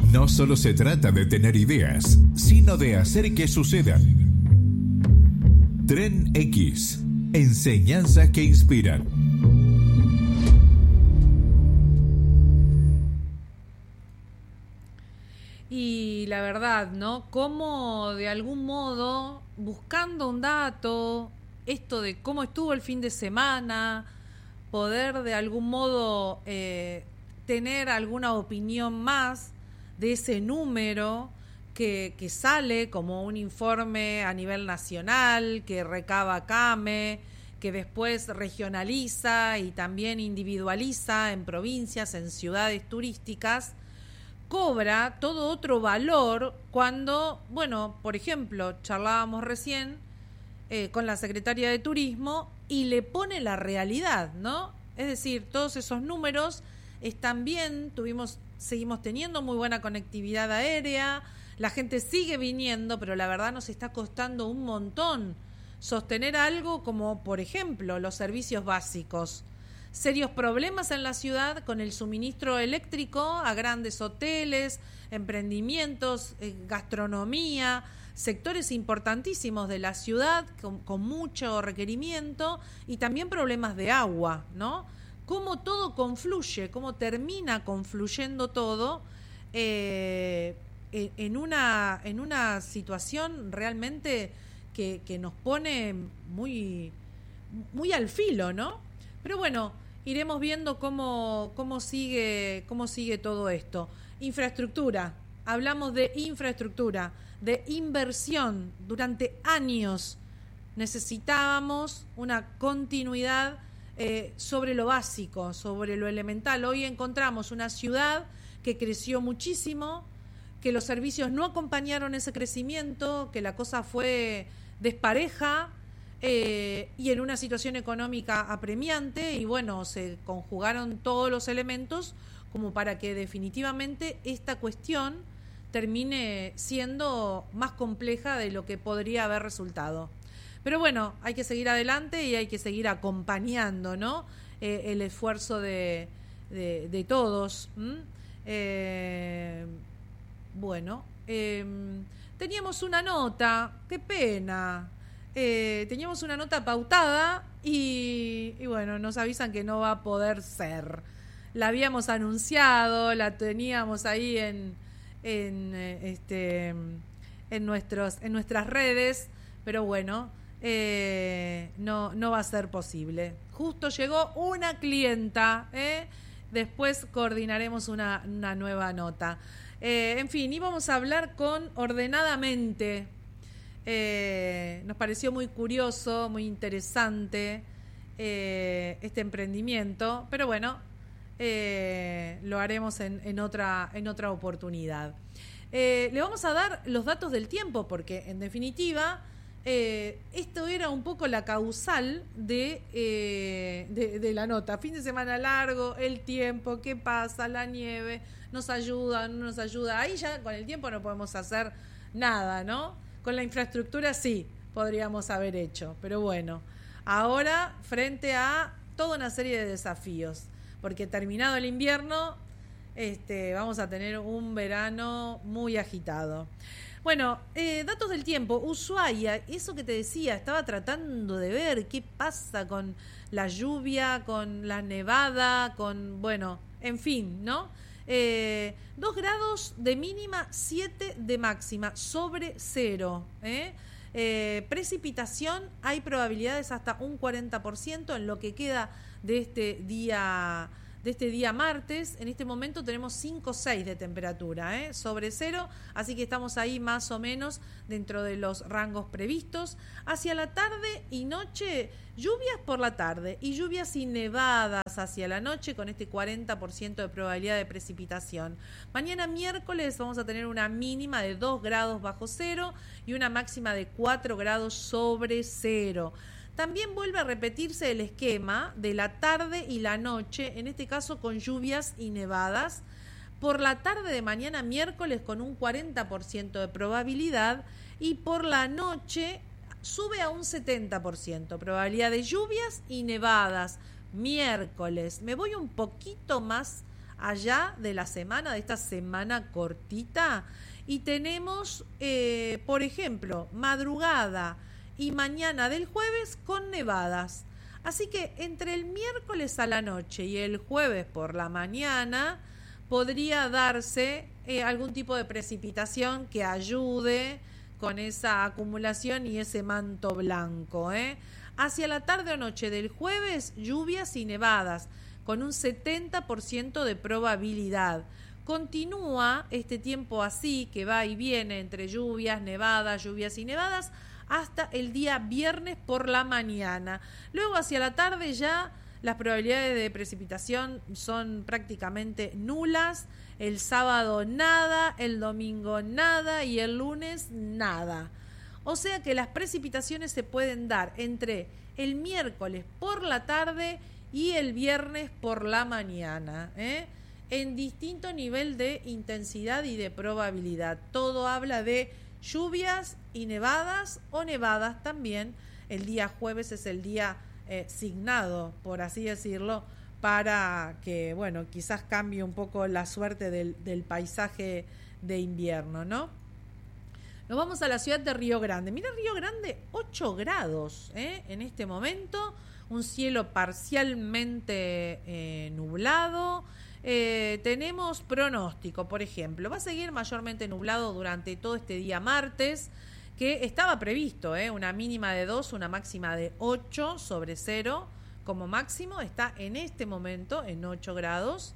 No solo se trata de tener ideas, sino de hacer que sucedan. Tren X. Enseñanzas que inspiran. Y la verdad, ¿no? Cómo de algún modo, buscando un dato, esto de cómo estuvo el fin de semana, poder de algún modo tener alguna opinión más de ese número que sale como un informe a nivel nacional, que recaba CAME, que después regionaliza y también individualiza en provincias, en ciudades turísticas, cobra todo otro valor cuando, bueno, por ejemplo, charlábamos recién con la secretaria de Turismo y le pone la realidad, ¿no? Es decir, todos esos números están bien, seguimos teniendo muy buena conectividad aérea, la gente sigue viniendo, pero la verdad nos está costando un montón sostener algo como, por ejemplo, los servicios básicos. Serios problemas en la ciudad con el suministro eléctrico a grandes hoteles, emprendimientos, gastronomía, sectores importantísimos de la ciudad con mucho requerimiento y también problemas de agua, ¿no? Cómo todo confluye, cómo termina confluyendo todo en una situación realmente que nos pone muy, muy al filo, ¿no? Pero bueno, iremos viendo cómo sigue todo esto. Infraestructura, hablamos de infraestructura, de inversión. Durante años necesitábamos una continuidad sobre lo básico, sobre lo elemental. Hoy encontramos una ciudad que creció muchísimo, que los servicios no acompañaron ese crecimiento, que la cosa fue despareja, y en una situación económica apremiante, y bueno, se conjugaron todos los elementos como para que definitivamente esta cuestión termine siendo más compleja de lo que podría haber resultado. Pero bueno, hay que seguir adelante y hay que seguir acompañando, ¿no? El esfuerzo de todos. Bueno, teníamos una nota, qué pena. Teníamos una nota pautada y bueno, nos avisan que no va a poder ser. La habíamos anunciado, la teníamos ahí en nuestras redes, pero bueno, no va a ser posible. Justo llegó una clienta, después coordinaremos una nueva nota. En fin, íbamos a hablar con Ordenadamente. Nos pareció muy curioso, muy interesante este emprendimiento, pero bueno, lo haremos en otra oportunidad. Le vamos a dar los datos del tiempo porque en definitiva esto era un poco la causal de la nota. Fin de semana largo, el tiempo, qué pasa, la nieve, nos ayuda, no nos ayuda. Ahí ya con el tiempo no podemos hacer nada, ¿no? Con la infraestructura sí, podríamos haber hecho, pero bueno, ahora frente a toda una serie de desafíos, porque terminado el invierno, vamos a tener un verano muy agitado. Bueno, datos del tiempo. Ushuaia, eso que te decía, estaba tratando de ver qué pasa con la lluvia, con la nevada, bueno, en fin, ¿no? 2 grados de mínima, 7 de máxima, sobre cero. Precipitación, hay probabilidades hasta un 40% en lo que queda de este día martes. En este momento tenemos 5,6 de temperatura, sobre cero, así que estamos ahí más o menos dentro de los rangos previstos. Hacia la tarde y noche, lluvias por la tarde y lluvias y nevadas hacia la noche con este 40% de probabilidad de precipitación. Mañana miércoles vamos a tener una mínima de 2 grados bajo cero y una máxima de 4 grados sobre cero. También vuelve a repetirse el esquema de la tarde y la noche, en este caso con lluvias y nevadas. Por la tarde de mañana miércoles con un 40% de probabilidad y por la noche sube a un 70%. Probabilidad de lluvias y nevadas miércoles. Me voy un poquito más allá de la semana, de esta semana cortita, y tenemos, por ejemplo, madrugada y mañana del jueves con nevadas. Así que entre el miércoles a la noche y el jueves por la mañana podría darse algún tipo de precipitación que ayude con esa acumulación y ese manto blanco. Hacia la tarde o noche del jueves, lluvias y nevadas, con un 70% de probabilidad. Continúa este tiempo así, que va y viene entre lluvias y nevadas, hasta el día viernes por la mañana. Luego hacia la tarde ya las probabilidades de precipitación son prácticamente nulas. El sábado nada, el domingo nada y el lunes nada. O sea que las precipitaciones se pueden dar entre el miércoles por la tarde y el viernes por la mañana, en distinto nivel de intensidad y de probabilidad. Todo habla de lluvias y nevadas o nevadas también. El día jueves es el día signado, por así decirlo, para que, bueno, quizás cambie un poco la suerte del paisaje de invierno, ¿no? Nos vamos a la ciudad de Río Grande. Mira, Río Grande, 8 grados en este momento, un cielo parcialmente nublado. Tenemos pronóstico, por ejemplo, va a seguir mayormente nublado durante todo este día martes, que estaba previsto, una mínima de 2, una máxima de 8 sobre 0 como máximo, está en este momento en 8 grados.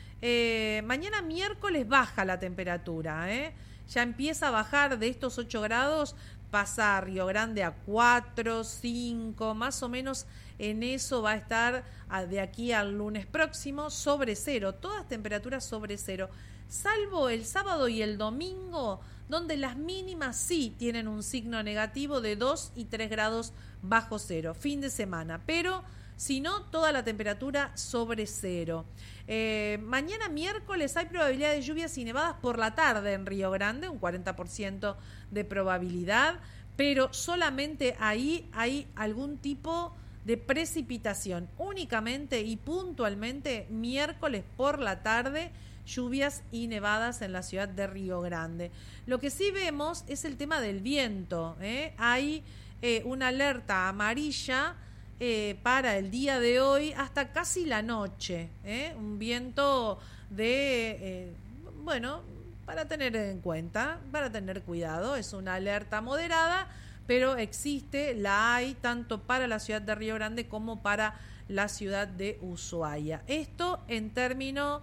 Mañana miércoles baja la temperatura, ya empieza a bajar de estos 8 grados, pasa a Río Grande a 4, 5, más o menos en eso va a estar de aquí al lunes próximo, sobre 0, todas temperaturas sobre 0, salvo el sábado y el domingo, donde las mínimas sí tienen un signo negativo de 2 y 3 grados bajo 0, fin de semana, pero si no, toda la temperatura sobre 0. Mañana miércoles hay probabilidad de lluvias y nevadas por la tarde en Río Grande, un 40% de probabilidad, pero solamente ahí hay algún tipo de precipitación, únicamente y puntualmente miércoles por la tarde, lluvias y nevadas en la ciudad de Río Grande. Lo que sí vemos es el tema del viento, hay una alerta amarilla para el día de hoy hasta casi la noche, un viento de, para tener en cuenta, para tener cuidado, es una alerta moderada, pero existe, la hay tanto para la ciudad de Río Grande como para la ciudad de Ushuaia. Esto en términos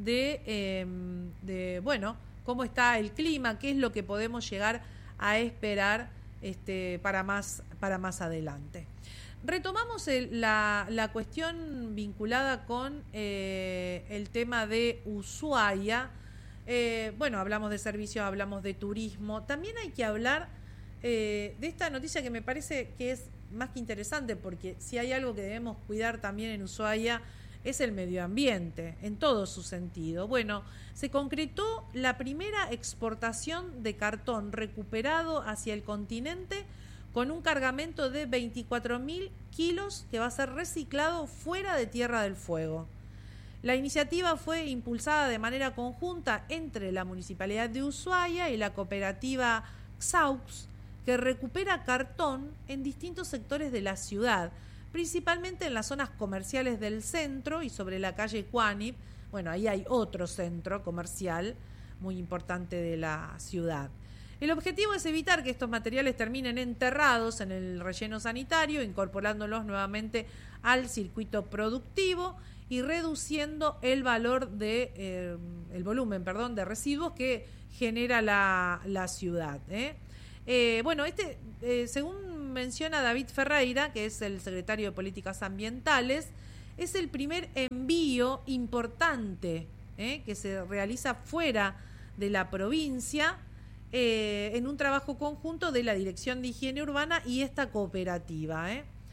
de cómo está el clima, qué es lo que podemos llegar a esperar para más adelante. Retomamos la cuestión vinculada con el tema de Ushuaia. Hablamos de servicios, hablamos de turismo. También hay que hablar de esta noticia que me parece que es más que interesante, porque si hay algo que debemos cuidar también en Ushuaia es el medio ambiente, en todo su sentido. Bueno, se concretó la primera exportación de cartón recuperado hacia el continente con un cargamento de 24.000 kilos que va a ser reciclado fuera de Tierra del Fuego. La iniciativa fue impulsada de manera conjunta entre la Municipalidad de Ushuaia y la cooperativa Xaux, que recupera cartón en distintos sectores de la ciudad, principalmente en las zonas comerciales del centro y sobre la calle Cuánip. Bueno, ahí hay otro centro comercial muy importante de la ciudad. El objetivo es evitar que estos materiales terminen enterrados en el relleno sanitario, incorporándolos nuevamente al circuito productivo y reduciendo el volumen de residuos que genera la ciudad. Según menciona David Ferreira, que es el secretario de Políticas Ambientales, es el primer envío importante que se realiza fuera de la provincia, en un trabajo conjunto de la Dirección de Higiene Urbana y esta cooperativa.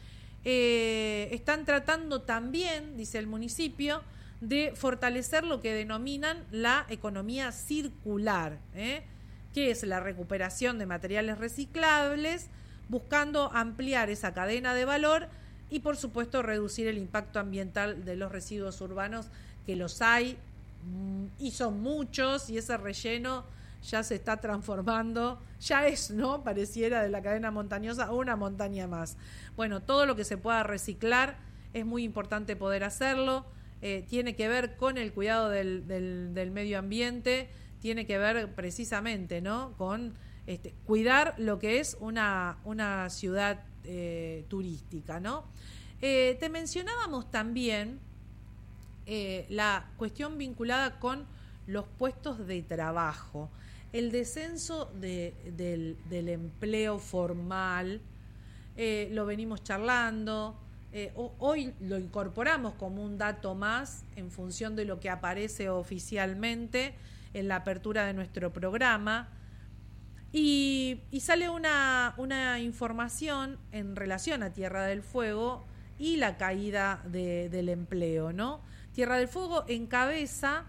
Están tratando también, dice el municipio, de fortalecer lo que denominan la economía circular, que es la recuperación de materiales reciclables, buscando ampliar esa cadena de valor y, por supuesto, reducir el impacto ambiental de los residuos urbanos, que los hay y son muchos, y ese relleno ya se está transformando, ya es, ¿no? Pareciera de la cadena montañosa una montaña más. Bueno, todo lo que se pueda reciclar es muy importante poder hacerlo. Tiene que ver con el cuidado del medio ambiente, tiene que ver precisamente, ¿no? Con cuidar lo que es una ciudad turística, ¿no? Te mencionábamos también la cuestión vinculada con los puestos de trabajo, el descenso del empleo formal, lo venimos charlando, hoy lo incorporamos como un dato más en función de lo que aparece oficialmente en la apertura de nuestro programa. Y sale una información en relación a Tierra del Fuego y la caída del empleo, ¿no? Tierra del Fuego encabeza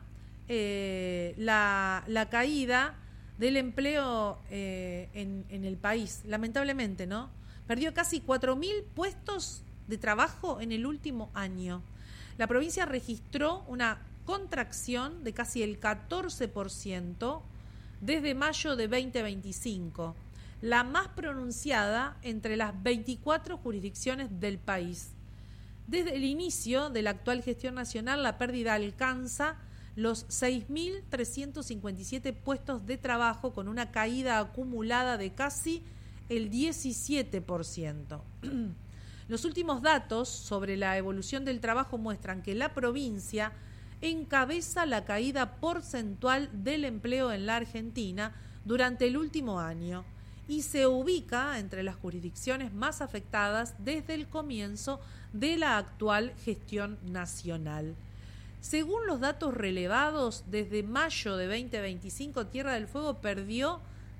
la caída del empleo en el país, lamentablemente, ¿no? Perdió casi 4.000 puestos de trabajo en el último año. La provincia registró una contracción de casi el 14% desde mayo de 2025, la más pronunciada entre las 24 jurisdicciones del país. Desde el inicio de la actual gestión nacional, la pérdida alcanza los 6.357 puestos de trabajo, con una caída acumulada de casi el 17%. Los últimos datos sobre la evolución del trabajo muestran que la provincia encabeza la caída porcentual del empleo en la Argentina durante el último año y se ubica entre las jurisdicciones más afectadas desde el comienzo de la actual gestión nacional. Según los datos relevados, desde mayo de 2025, Tierra del Fuego perdió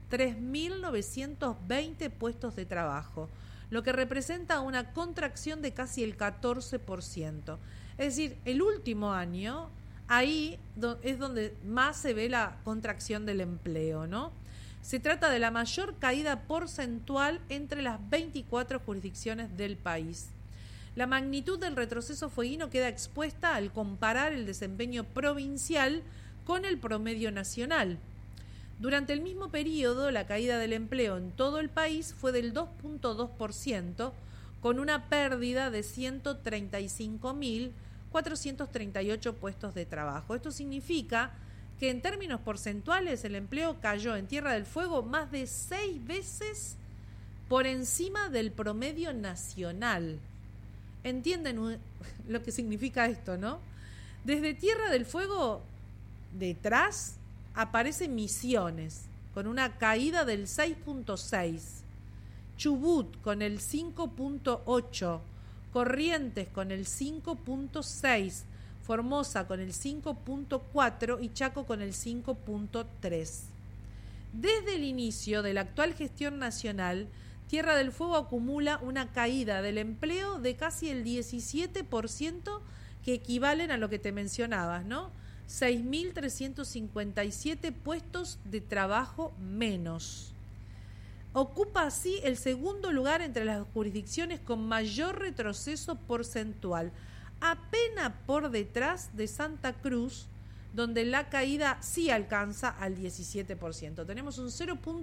3.920 puestos de trabajo, lo que representa una contracción de casi el 14%. Es decir, el último año, ahí es donde más se ve la contracción del empleo, ¿no? Se trata de la mayor caída porcentual entre las 24 jurisdicciones del país. La magnitud del retroceso fueguino queda expuesta al comparar el desempeño provincial con el promedio nacional. Durante el mismo periodo, la caída del empleo en todo el país fue del 2.2%, con una pérdida de 135.438 puestos de trabajo. Esto significa que en términos porcentuales el empleo cayó en Tierra del Fuego más de 6 veces por encima del promedio nacional. ¿Entienden lo que significa esto, no? Desde Tierra del Fuego, detrás, aparece Misiones, con una caída del 6.6%, Chubut con el 5.8%, Corrientes con el 5.6%, Formosa con el 5.4% y Chaco con el 5.3%. Desde el inicio de la actual gestión nacional, Tierra del Fuego acumula una caída del empleo de casi el 17%, que equivalen a lo que te mencionabas, ¿no? 6.357 puestos de trabajo menos. Ocupa así el segundo lugar entre las jurisdicciones con mayor retroceso porcentual, apenas por detrás de Santa Cruz, donde la caída sí alcanza al 17%. Tenemos un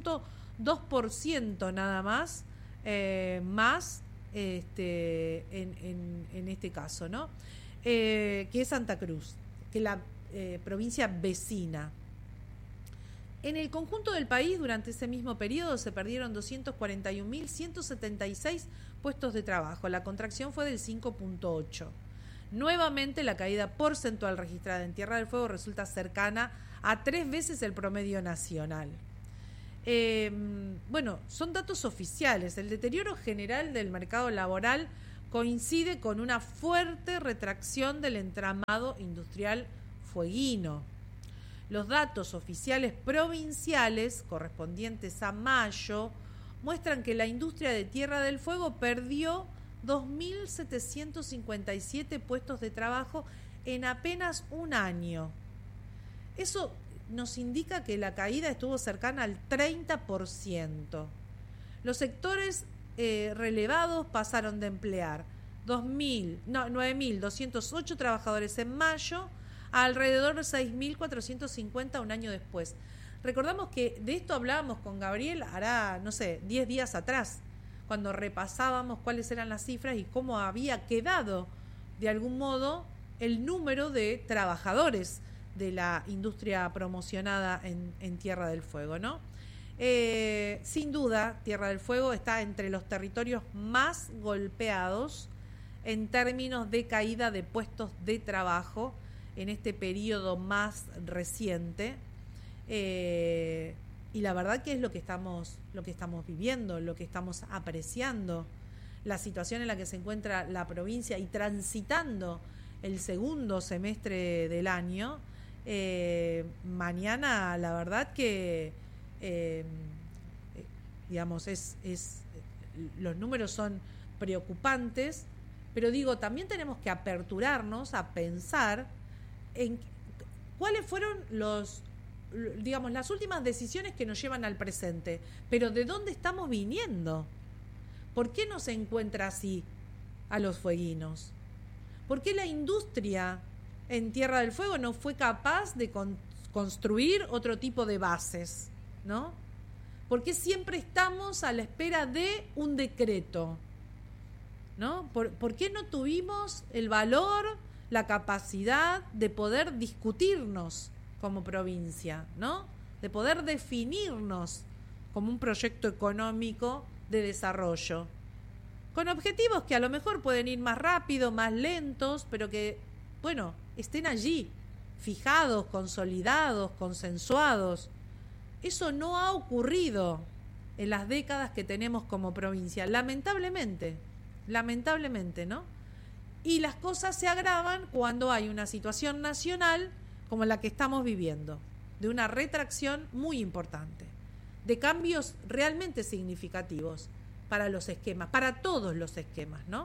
0.2% nada más, más en este caso, ¿no? Que es Santa Cruz, que la provincia vecina. En el conjunto del país, durante ese mismo periodo, se perdieron 241.176 puestos de trabajo. La contracción fue del 5.8%. Nuevamente, la caída porcentual registrada en Tierra del Fuego resulta cercana a 3 veces el promedio nacional. Son datos oficiales. El deterioro general del mercado laboral coincide con una fuerte retracción del entramado industrial fueguino. Los datos oficiales provinciales correspondientes a mayo muestran que la industria de Tierra del Fuego perdió 2.757 puestos de trabajo en apenas un año. Eso nos indica que la caída estuvo cercana al 30%. Los sectores relevados pasaron de emplear 9.208 trabajadores en mayo a alrededor de 6.450 un año después. Recordamos que de esto hablábamos con Gabriel hará, 10 días atrás, cuando repasábamos cuáles eran las cifras y cómo había quedado, de algún modo, el número de trabajadores de la industria promocionada en Tierra del Fuego, ¿no? Sin duda, Tierra del Fuego está entre los territorios más golpeados en términos de caída de puestos de trabajo en este periodo más reciente. Y la verdad que es lo que estamos viviendo, lo que estamos apreciando, la situación en la que se encuentra la provincia y transitando el segundo semestre del año. Mañana la verdad que digamos los números son preocupantes, pero digo, también tenemos que aperturarnos a pensar en cuáles fueron las últimas decisiones que nos llevan al presente, pero ¿de dónde estamos viniendo? ¿Por qué nos encuentra así a los fueguinos? ¿Por qué la industria en Tierra del Fuego no fue capaz de construir otro tipo de bases, ¿no? ¿Por qué siempre estamos a la espera de un decreto, ¿no? ¿Por qué no tuvimos el valor, la capacidad de poder discutirnos como provincia, ¿no? De poder definirnos como un proyecto económico de desarrollo, con objetivos que a lo mejor pueden ir más rápido, más lentos, pero que, bueno, estén allí, fijados, consolidados, consensuados. Eso no ha ocurrido en las décadas que tenemos como provincia, lamentablemente, ¿no? Y las cosas se agravan cuando hay una situación nacional como la que estamos viviendo, de una retracción muy importante, de cambios realmente significativos para los esquemas, para todos los esquemas, ¿no?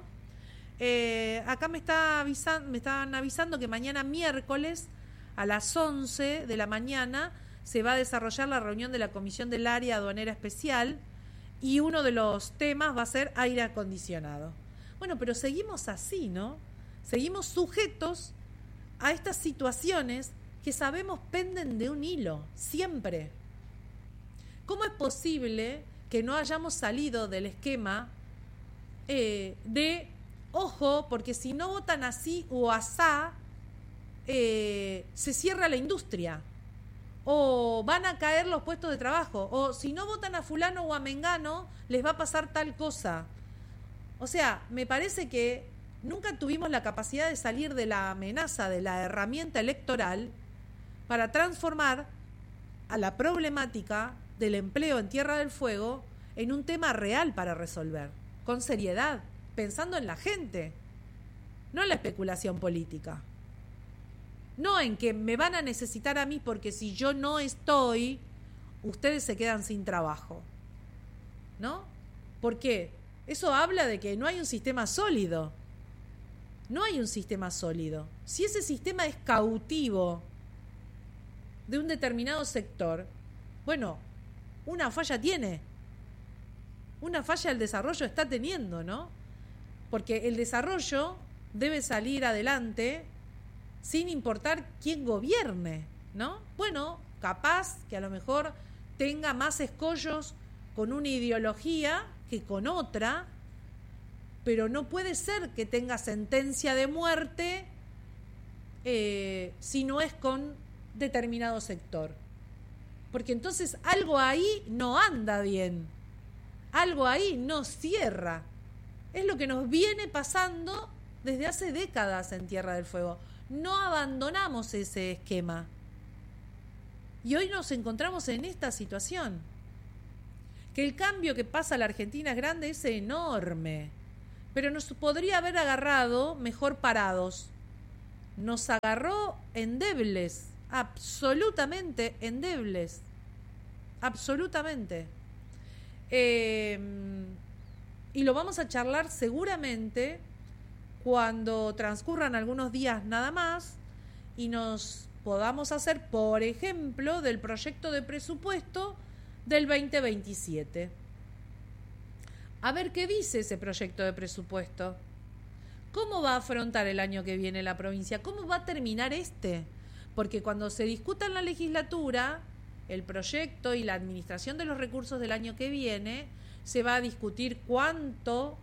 Acá me estaban avisando que mañana miércoles a las 11 de la mañana se va a desarrollar la reunión de la Comisión del Área Aduanera Especial y uno de los temas va a ser aire acondicionado. Bueno, pero seguimos así, ¿no? Seguimos sujetos a estas situaciones que sabemos penden de un hilo, siempre. ¿Cómo es posible que no hayamos salido del esquema de, ojo, porque si no votan así o asá, se cierra la industria, o van a caer los puestos de trabajo, o si no votan a fulano o a mengano, les va a pasar tal cosa? O sea, me parece que nunca tuvimos la capacidad de salir de la amenaza de la herramienta electoral para transformar a la problemática del empleo en Tierra del Fuego en un tema real para resolver, con seriedad, pensando en la gente, no en la especulación política, no en que me van a necesitar a mí porque si yo no estoy, ustedes se quedan sin trabajo, ¿no? ¿Por qué? Eso habla de que no hay un sistema sólido. No hay un sistema sólido. Si ese sistema es cautivo de un determinado sector, bueno, una falla tiene. Una falla el desarrollo está teniendo, ¿no? Porque el desarrollo debe salir adelante sin importar quién gobierne, ¿no? Bueno, capaz que a lo mejor tenga más escollos con una ideología que con otra, pero no puede ser que tenga sentencia de muerte si no es con determinado sector. Porque entonces algo ahí no anda bien, algo ahí no cierra. Es lo que nos viene pasando desde hace décadas en Tierra del Fuego. No abandonamos ese esquema. Y hoy nos encontramos en esta situación. Que el cambio que pasa a la Argentina es grande, es enorme. Pero nos podría haber agarrado mejor parados. Nos agarró endebles, absolutamente endebles. Absolutamente. Y lo vamos a charlar seguramente cuando transcurran algunos días nada más y nos podamos hacer, por ejemplo, del proyecto de presupuesto del 2027. A ver qué dice ese proyecto de presupuesto. ¿Cómo va a afrontar el año que viene la provincia? ¿Cómo va a terminar este? Porque cuando se discuta en la legislatura el proyecto y la administración de los recursos del año que viene, se va a discutir cuánto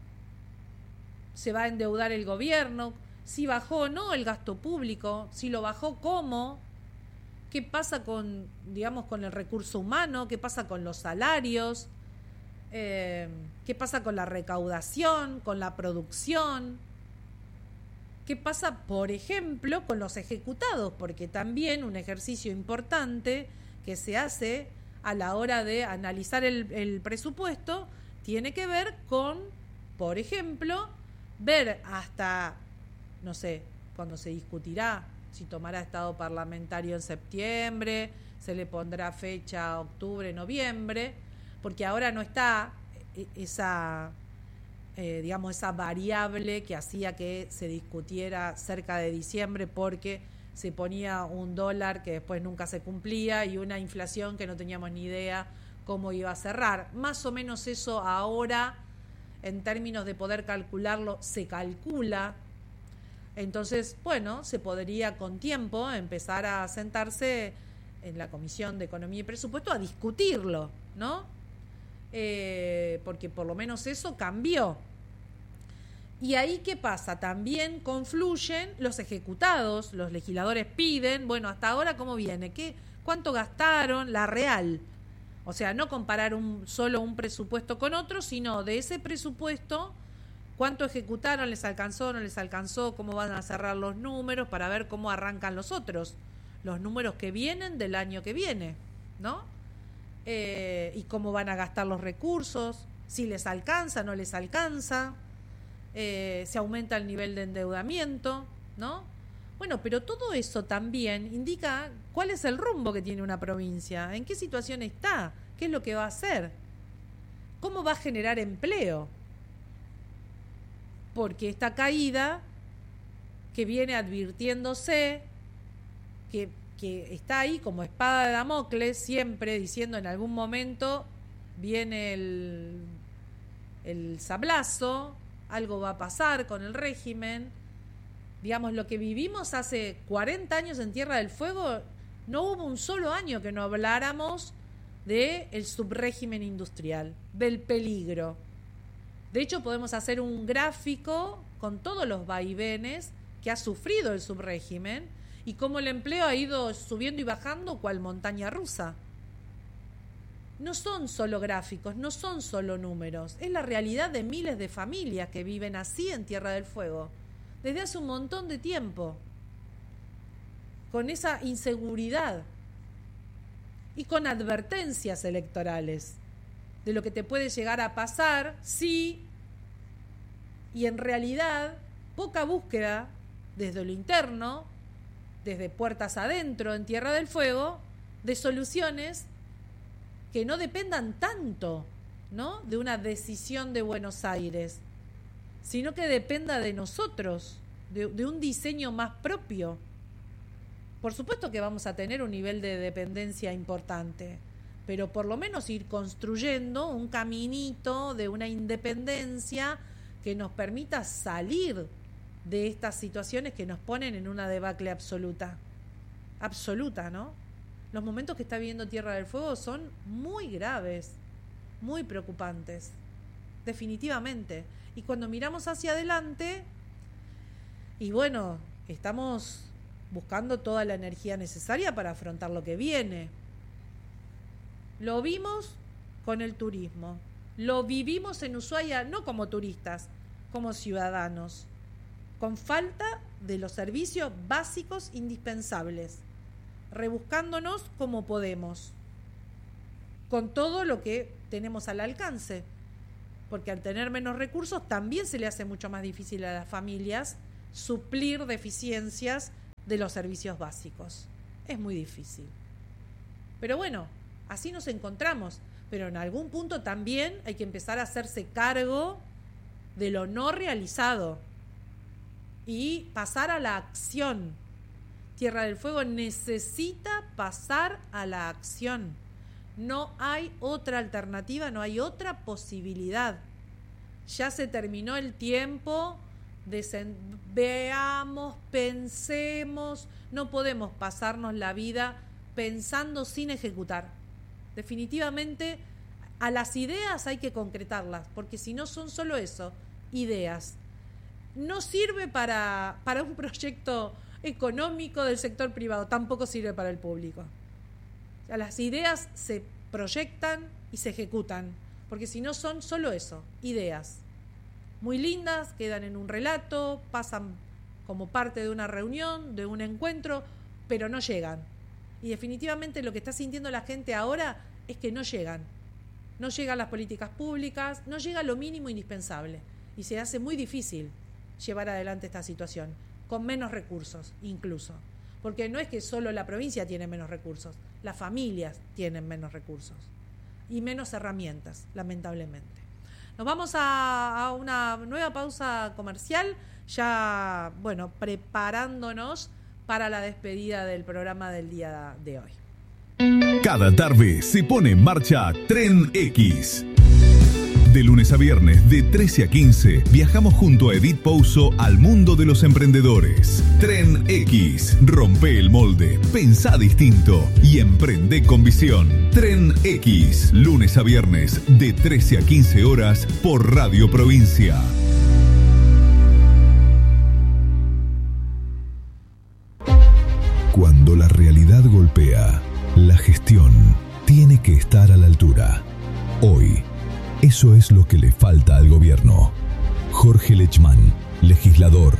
se va a endeudar el gobierno, si bajó o no el gasto público, si lo bajó, cómo, qué pasa con, digamos, con el recurso humano, qué pasa con los salarios, qué pasa con la recaudación, con la producción, qué pasa, por ejemplo, con los ejecutados, porque también un ejercicio importante que se hace a la hora de analizar el presupuesto tiene que ver con, por ejemplo, ver hasta, no sé, cuando se discutirá si tomará estado parlamentario en septiembre, se le pondrá fecha octubre, noviembre, porque ahora no está esa, digamos, esa variable que hacía que se discutiera cerca de diciembre porque se ponía un dólar que después nunca se cumplía y una inflación que no teníamos ni idea cómo iba a cerrar. Más o menos eso ahora, en términos de poder calcularlo, se calcula. Entonces, bueno, se podría con tiempo empezar a sentarse en la Comisión de Economía y Presupuesto a discutirlo, ¿no? Porque por lo menos eso cambió. Y ahí, ¿qué pasa? También confluyen los ejecutados, los legisladores piden, bueno, hasta ahora, ¿cómo viene? ¿Cuánto gastaron? La real. O sea, no comparar solo un presupuesto con otro, sino de ese presupuesto, cuánto ejecutaron, les alcanzó, no les alcanzó, cómo van a cerrar los números para ver cómo arrancan los otros, los números que vienen del año que viene, ¿no? Y cómo van a gastar los recursos, si les alcanza, no les alcanza, si aumenta el nivel de endeudamiento, ¿no? Bueno, pero todo eso también indica cuál es el rumbo que tiene una provincia, en qué situación está, qué es lo que va a hacer, cómo va a generar empleo. Porque esta caída que viene advirtiéndose, que está ahí como espada de Damocles, siempre diciendo en algún momento viene el sablazo, algo va a pasar con el régimen. Digamos, lo que vivimos hace 40 años en Tierra del Fuego, no hubo un solo año que no habláramos del subrégimen industrial, del peligro. De hecho, podemos hacer un gráfico con todos los vaivenes que ha sufrido el subrégimen y cómo el empleo ha ido subiendo y bajando cual montaña rusa. No son solo gráficos, no son solo números, es la realidad de miles de familias que viven así en Tierra del Fuego, desde hace un montón de tiempo, con esa inseguridad y con advertencias electorales de lo que te puede llegar a pasar si, y en realidad poca búsqueda desde lo interno, desde puertas adentro en Tierra del Fuego, de soluciones que no dependan tanto, ¿no?, de una decisión de Buenos Aires, sino que dependa de nosotros, de un diseño más propio. Por supuesto que vamos a tener un nivel de dependencia importante, pero por lo menos ir construyendo un caminito de una independencia que nos permita salir de estas situaciones que nos ponen en una debacle absoluta, ¿no? Los momentos que está viviendo Tierra del Fuego son muy graves, muy preocupantes, definitivamente. Y cuando miramos hacia adelante, y bueno, estamos buscando toda la energía necesaria para afrontar lo que viene. Lo vimos con el turismo, lo vivimos en Ushuaia no como turistas, como ciudadanos, con falta de los servicios básicos indispensables, rebuscándonos como podemos, con todo lo que tenemos al alcance, porque al tener menos recursos también se le hace mucho más difícil a las familias suplir deficiencias de los servicios básicos. Es muy difícil. Pero bueno, así nos encontramos, pero en algún punto también hay que empezar a hacerse cargo de lo no realizado y pasar a la acción. Tierra del Fuego necesita pasar a la acción. No hay otra alternativa, no hay otra posibilidad. Ya se terminó el tiempo veamos, pensemos, no podemos pasarnos la vida pensando sin ejecutar. Definitivamente a las ideas hay que concretarlas, porque si no son solo eso, ideas. No sirve para un proyecto económico del sector privado, tampoco sirve para el público. O sea, las ideas se proyectan y se ejecutan, porque si no son solo eso, ideas. Muy lindas, quedan en un relato, pasan como parte de una reunión, de un encuentro, pero no llegan. Y definitivamente lo que está sintiendo la gente ahora es que no llegan. No llegan las políticas públicas, no llega lo mínimo indispensable. Y se hace muy difícil llevar adelante esta situación, con menos recursos incluso. Porque no es que solo la provincia tiene menos recursos, las familias tienen menos recursos y menos herramientas, lamentablemente. Nos vamos a una nueva pausa comercial, ya, preparándonos para la despedida del programa del día de hoy. Cada tarde se pone en marcha Tren X. De lunes a viernes, de 13 a 15, viajamos junto a Edith Pouso al mundo de los emprendedores. Tren X. Rompe el molde, pensá distinto y emprende con visión. Tren X. Lunes a viernes, de 13 a 15 horas, por Radio Provincia. Cuando la realidad golpea, la gestión tiene que estar a la altura. Hoy, eso es lo que le falta al gobierno. Jorge Lechman, legislador.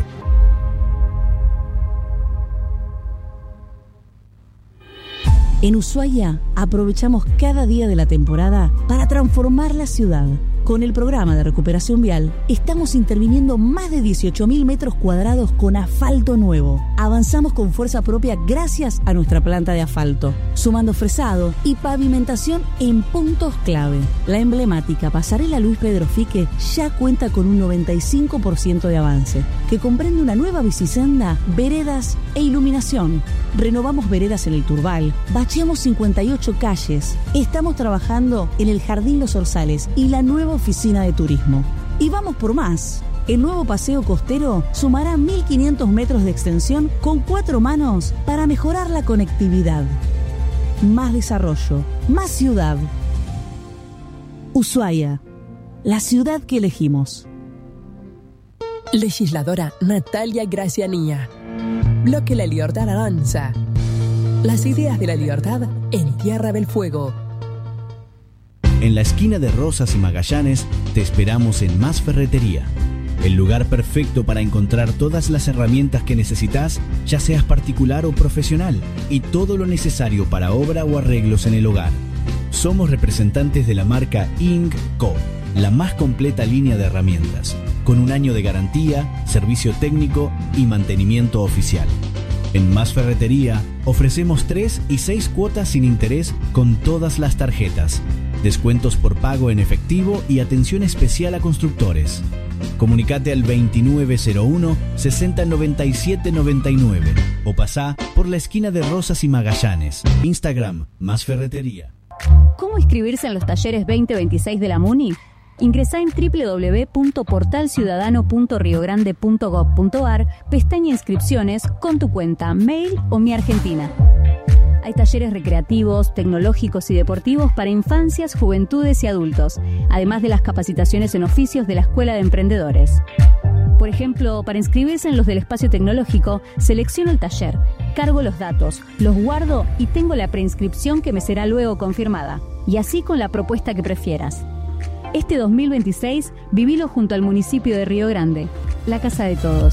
En Ushuaia aprovechamos cada día de la temporada para transformar la ciudad. Con el programa de recuperación vial, estamos interviniendo más de 18.000 metros cuadrados con asfalto nuevo. Avanzamos con fuerza propia gracias a nuestra planta de asfalto, sumando fresado y pavimentación en puntos clave. La emblemática pasarela Luis Pedro Fique ya cuenta con un 95% de avance, que comprende una nueva bicisenda, veredas e iluminación. Renovamos veredas en el Turbal, bacheamos 58 calles. Estamos trabajando en el Jardín Los Orzales y la nueva oficina de turismo. Y vamos por más. El nuevo paseo costero sumará 1.500 metros de extensión con 4 manos para mejorar la conectividad. Más desarrollo, más ciudad. Ushuaia, la ciudad que elegimos. Legisladora Natalia Gracianía. Bloque La Libertad avanza. Las ideas de la libertad en Tierra del Fuego. En la esquina de Rosas y Magallanes te esperamos en Más Ferretería, el lugar perfecto para encontrar todas las herramientas que necesitas, ya seas particular o profesional, y todo lo necesario para obra o arreglos en el hogar. Somos representantes de la marca INC.CO, la más completa línea de herramientas, con 1 año de garantía, servicio técnico y mantenimiento oficial. En Más Ferretería ofrecemos 3 y 6 cuotas sin interés con todas las tarjetas, descuentos por pago en efectivo y atención especial a constructores. Comunicate al 2901 6097 99 o pasá por la esquina de Rosas y Magallanes. Instagram, Más Ferretería. ¿Cómo inscribirse en los talleres 2026 de la MUNI? Ingresá en www.portalciudadano.riogrande.gov.ar, pestaña Inscripciones, con tu cuenta, mail o Mi Argentina. Hay talleres recreativos, tecnológicos y deportivos para infancias, juventudes y adultos, además de las capacitaciones en oficios de la Escuela de Emprendedores. Por ejemplo, para inscribirse en los del espacio tecnológico, selecciono el taller, cargo los datos, los guardo y tengo la preinscripción que me será luego confirmada. Y así con la propuesta que prefieras. Este 2026, vivilo junto al municipio de Río Grande, la casa de todos.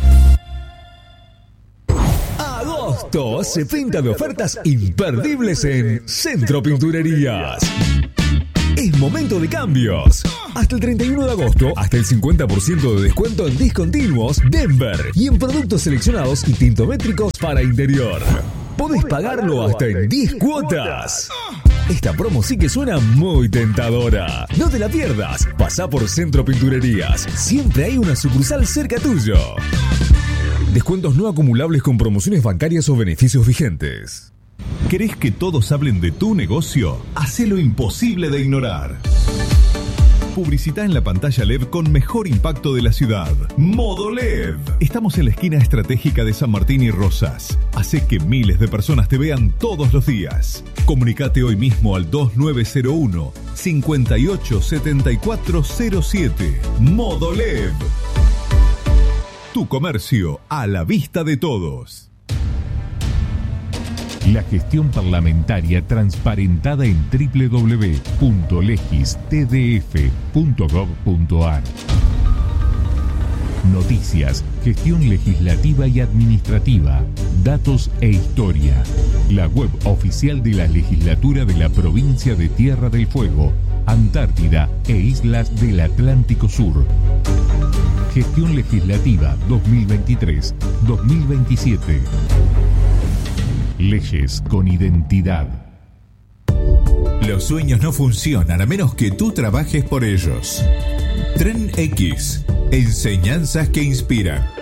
Agosto se pinta de ofertas imperdibles en Centro Pinturerías. Es momento de cambios. Hasta el 31 de agosto, hasta el 50% de descuento en discontinuos Denver y en productos seleccionados y tintométricos para interior. Podés pagarlo hasta en 10 cuotas. Esta promo sí que suena muy tentadora. No te la pierdas. Pasá por Centro Pinturerías. Siempre hay una sucursal cerca tuyo. Descuentos no acumulables con promociones bancarias o beneficios vigentes. ¿Querés que todos hablen de tu negocio? Hacé lo imposible de ignorar. Publicita en la pantalla LED con mejor impacto de la ciudad. Modo LED. Estamos en la esquina estratégica de San Martín y Rosas. Hace que miles de personas te vean todos los días. Comunicate hoy mismo al 2901 587407. Modo LED. Tu comercio a la vista de todos. La gestión parlamentaria transparentada en www.legistdf.gov.ar. Noticias, gestión legislativa y administrativa, datos e historia. La web oficial de la legislatura de la provincia de Tierra del Fuego, Antártida e Islas del Atlántico Sur. Gestión legislativa 2023-2027. Leyes con identidad. Los sueños no funcionan a menos que tú trabajes por ellos. Tren X. Enseñanzas que inspiran.